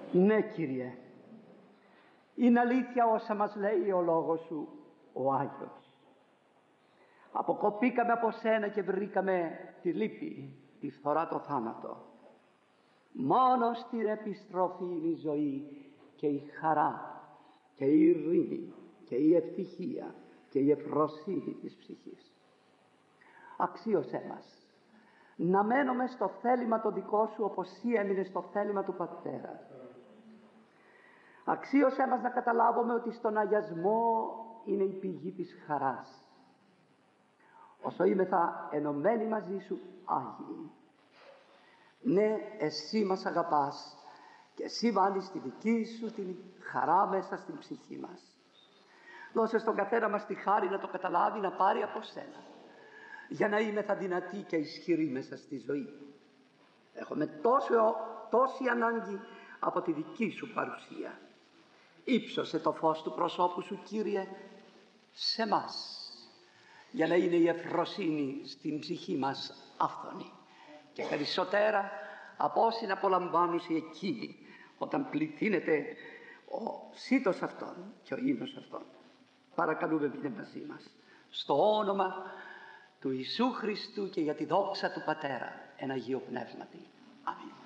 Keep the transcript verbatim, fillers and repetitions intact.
Ναι, Κύριε, είναι αλήθεια όσα μας λέει ο λόγος Σου, ο Άγιος. Αποκοπήκαμε από Σένα και βρήκαμε τη λύπη, τη φθορά, το θάνατο. Μόνο στην επιστροφή είναι η ζωή και η χαρά και η ειρήνη και η ευτυχία και η ευφροσύνη της ψυχής. Αξίωσέ μας να μένουμε στο θέλημα το δικό Σου, όπως Εσύ έμεινες στο θέλημα του Πατέρα. Αξίωσέ μας να καταλάβουμε ότι στον αγιασμό είναι η πηγή της χαράς. Όσο είμεθα ενωμένοι μαζί Σου Άγιοι. Ναι, Εσύ μας αγαπάς και Εσύ βάλεις τη δική Σου την χαρά μέσα στην ψυχή μας. Δώσε στον καθένα μας τη χάρη να το καταλάβει, να πάρει από Σένα, για να είμεθα δυνατοί και ισχυροί μέσα στη ζωή. Έχουμε τόσο, τόση ανάγκη από τη δική Σου παρουσία. Ήψωσε το φως του προσώπου Σου, Κύριε, σε μας, για να είναι η ευφροσύνη στην ψυχή μας άφθονη και περισσότερα από όσοι να απολαμβάνουν εκείνοι όταν πληθύνεται ο σύτος αυτόν και ο ύμνος αυτόν. Παρακαλούμε, μείνε μαζί μας στο όνομα του Ιησού Χριστού και για τη δόξα του Πατέρα εν Αγίου Πνεύματι. Αμήν.